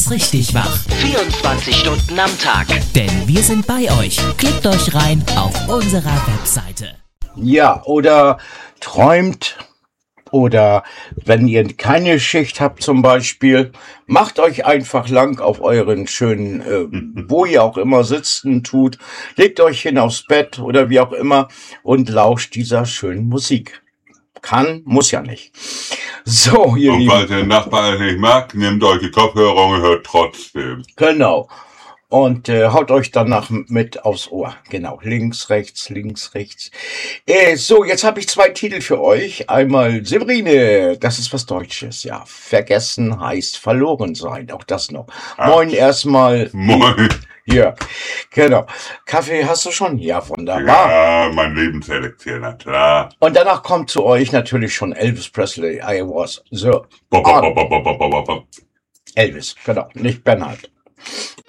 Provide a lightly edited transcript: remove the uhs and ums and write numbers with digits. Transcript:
Richtig wach. 24 Stunden am Tag. Denn wir sind bei euch. Klickt euch rein auf unserer Webseite. Ja, oder träumt, oder wenn ihr keine Schicht habt zum Beispiel, macht euch einfach lang auf euren schönen, wo ihr auch immer sitzen tut, legt euch hin aufs Bett oder wie auch immer und lauscht dieser schönen Musik. Kann, muss ja nicht. So, ihr Und Lieben. weil der Nachbar es nicht mag, nehmt euch die Kopfhörer und hört trotzdem. Genau. Und haut euch danach mit aufs Ohr. Genau, links, rechts, links, rechts. So, jetzt habe ich 2 Titel für euch. Einmal Severine, das ist was Deutsches, ja. Vergessen heißt verloren sein, auch das noch. Moin erstmal. Moin. Ja, genau. Kaffee hast du schon? Ja, wunderbar. Ja, mein Lebenselixier, na klar. Und danach kommt zu euch natürlich schon Elvis Presley. I was the Bop, bop, bop, bop, bop, bop, bop. Elvis, genau, nicht Bernhard.